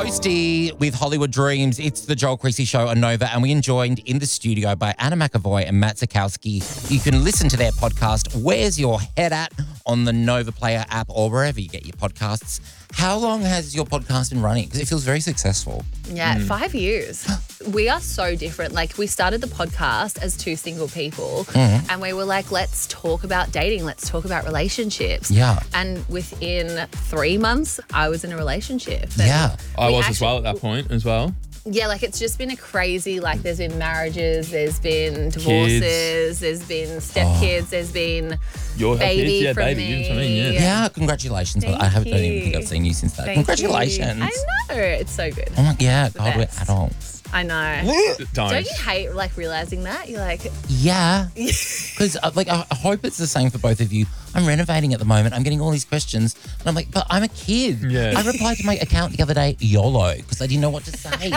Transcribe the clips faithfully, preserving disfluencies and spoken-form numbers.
Toasty with Hollywood Dreams. It's the Joel Creasy Show on Nova, and we are joined in the studio by Anna McAvoy and Matt Zakowski. You can listen to their podcast, Where's Your Head At, on the Nova Player app or wherever you get your podcasts. How long has your podcast been running? Because it feels very successful. Yeah, mm. five years. We are so different. Like, we started the podcast as two single people mm. and we were like, let's talk about dating. Let's talk about relationships. Yeah. And within three months, I was in a relationship. And yeah. I was actually, as well at that point as well. Yeah, like it's just been a crazy, like there's been marriages, there's been divorces, kids. there's been stepkids, oh. there's been Your baby kids, yeah, from baby, me. You know what I mean? Yeah. yeah, congratulations. Thank I haven't, you. don't even think I've seen you since that. Thank Congratulations. You. I know, it's so good. Oh my, yeah, God, we're best. adults. I know. Don't. Don't you hate like realising that? You're like... Yeah. Because uh, like I, I hope it's the same for both of you. I'm renovating at the moment. I'm getting all these questions. And I'm like, but I'm a kid. Yeah. I replied to my account the other day, YOLO, because I didn't know what to say.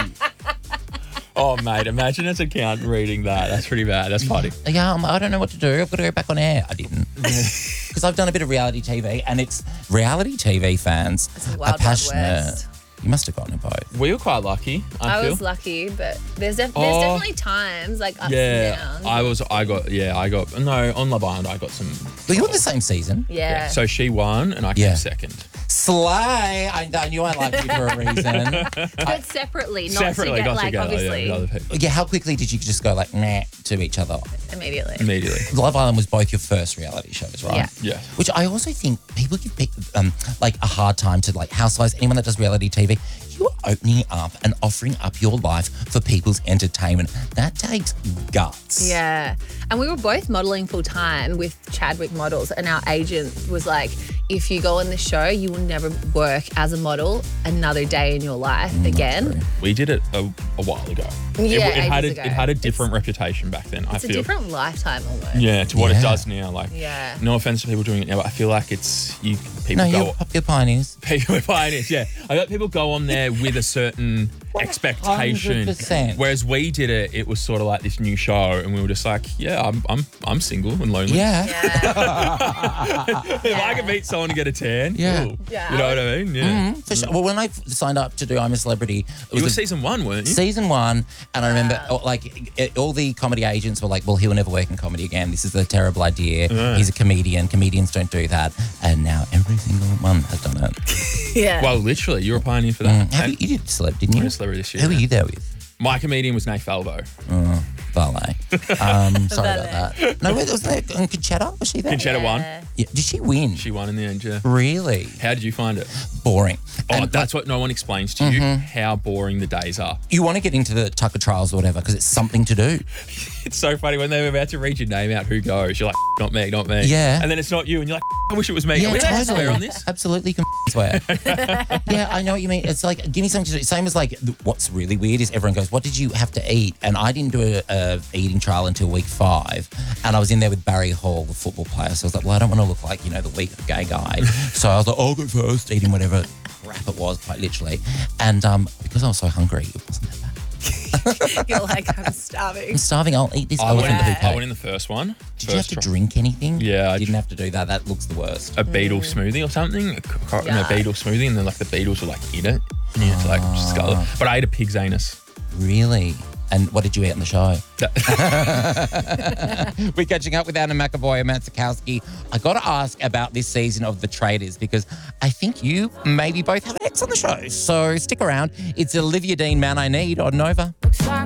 Oh, mate, imagine as an accountant reading that. That's pretty bad. That's funny. Yeah, I'm, I don't know what to do. I've got to go back on air. I didn't. Because I've done a bit of reality T V, and it's reality T V fans It's the are wild, wild passionate. west. You must have gotten it both. We were quite lucky, I, I feel. was lucky, but there's, def- there's Oh. definitely times like ups and Yeah, downs. I was, I got, yeah, I got, no, on Love Island, I got some. But you were in the same season. Yeah. So she won and I came Yeah. second. Slay! I, I knew I liked you for a reason. But separately, not Separately, together, not like together, obviously. yeah, with other people. Yeah, how quickly did you just go like, nah, to each other? Immediately. Immediately. Love Island was both your first reality shows, right? Yeah. Yeah. Which I also think people give pe- um, like a hard time to like Housewives, anyone that does reality T V. You are opening up and offering up your life for people's entertainment. That takes guts. Yeah. And we were both modelling full time with Chadwick Models, and our agent was like, if you go on the show, you will never work as a model another day in your life Mm, again. We did it a, a while ago. Yeah, it, it had a, ages ago. it had a different reputation back then. I It's a feel. different lifetime almost. Yeah, to what Yeah. it does now. Like, Yeah. no offense to people doing it now, but I feel like it's you. People No, go. you're, you're pioneers. People are pioneers, yeah. I got people go on there with a certain expectation. one hundred percent. Whereas we did it, it was sort of like this new show, and we were just like, yeah, I'm I'm I'm single and lonely. Yeah. Yeah. If I could meet someone and get a tan, Yeah. cool. Yeah. You know what I mean? Yeah. For sure. Well, when I signed up to do I'm a Celebrity, it You were was a- season one, weren't you? season one, and I remember oh, like it, all the comedy agents were like, well, he'll never work in comedy again. This is a terrible idea. Yeah. He's a comedian. Comedians don't do that. And now every single one has done it. Yeah. Well, literally, you were a pioneer for that. Mm. Have And you, you did Celeb, didn't you? I'm a Celebrity this year. Who were you there with? My comedian was Nate Falvo. Oh, Valet. Um, sorry about Valet. that. No, wait, wasn't there um, Conchetta? Was she there? Conchetta won. Yeah. Yeah. Did she win? She won in the end, yeah. Really? How did you find it? Boring. Oh, And, that's what no one explains to you, how boring the days are. you want to get into the Tucker trials or whatever because it's something to do. It's so funny when they're about to read your name out, who goes? You're like, not me, not me. Yeah. And then it's not you, and you're like, I wish it was me. Yeah, Are we allowed to totally. swear on this? Absolutely can swear. Yeah, I know what you mean. It's like, give me something to do. Same as like, th- what's really weird is everyone goes, what did you have to eat? And I didn't do a, a eating trial until week five. And I was in there with Barry Hall, the football player. So I was like, well, I don't want to look like, you know, the weak gay guy. So I was like, I'll go first, eating whatever crap it was, quite literally. And um, because I was so hungry, it wasn't that bad. You're like, I'm starving. I'm starving, I'll eat this I went, elephant Yeah. bouquet. I went in the first one. Did you have first to try. drink anything? Yeah, I You didn't dr- have to do that. That looks the worst. A beetle smoothie or something. A, co- no, Yeah. beetle smoothie, and then like the beetles were like in it. And you had to like just scull it. But I ate a pig's anus. Really? And what did you eat on the show? That- We're catching up with Anna McAvoy and Matt Zakowski. I got to ask about this season of The Traitors because I think you maybe both have an ex on the show. So stick around. It's Olivia Dean, Man I Need on Nova.